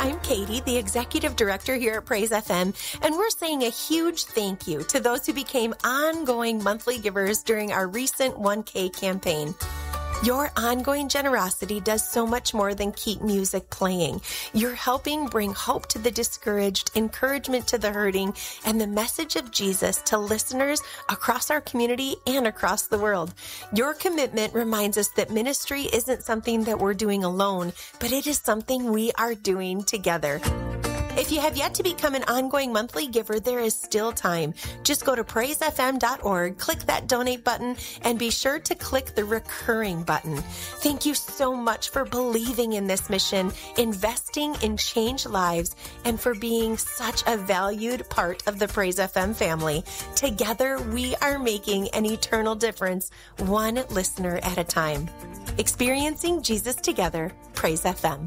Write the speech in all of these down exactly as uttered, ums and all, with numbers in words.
I'm Katie, the Executive Director here at Praise F M, and we're saying a huge thank you to those who became ongoing monthly givers during our recent one K campaign. Your ongoing generosity does so much more than keep music playing. You're helping bring hope to the discouraged, encouragement to the hurting, and the message of Jesus to listeners across our community and across the world. Your commitment reminds us that ministry isn't something that we're doing alone, but it is something we are doing together. If you have yet to become an ongoing monthly giver, there is still time. Just go to praise f m dot org, click that donate button, and be sure to click the recurring button. Thank you so much for believing in this mission, investing in changed lives, and for being such a valued part of the Praise F M family. Together, we are making an eternal difference, one listener at a time. Experiencing Jesus together, Praise F M.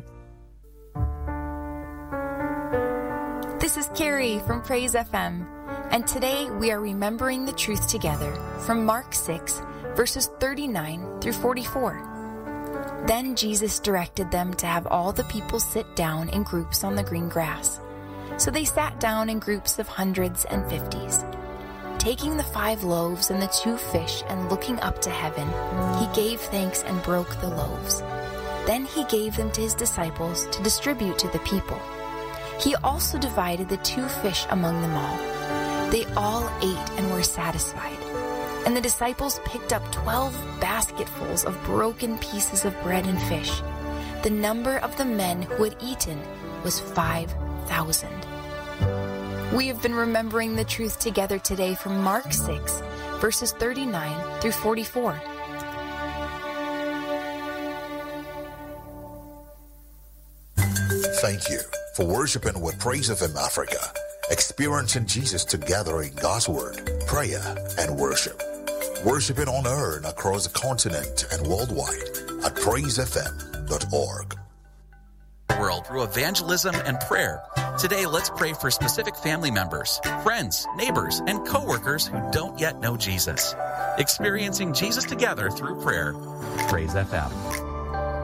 This is Carrie from Praise F M, and today we are remembering the truth together from Mark six, verses thirty-nine through forty-four. Then Jesus directed them to have all the people sit down in groups on the green grass. So they sat down in groups of hundreds and fifties. Taking the five loaves and the two fish and looking up to heaven, he gave thanks and broke the loaves. Then he gave them to his disciples to distribute to the people. He also divided the two fish among them all. They all ate and were satisfied. And the disciples picked up twelve basketfuls of broken pieces of bread and fish. The number of the men who had eaten was five thousand. We have been remembering the truth together today from Mark six, verses thirty-nine through forty-four. Thank you for worshiping with Praise F M Africa, experiencing Jesus together in God's Word, prayer, and worship. Worshiping on air and across the continent and worldwide at praise f m dot org. World through evangelism and prayer. Today, let's pray for specific family members, friends, neighbors, and co-workers who don't yet know Jesus. Experiencing Jesus together through prayer. Praise F M.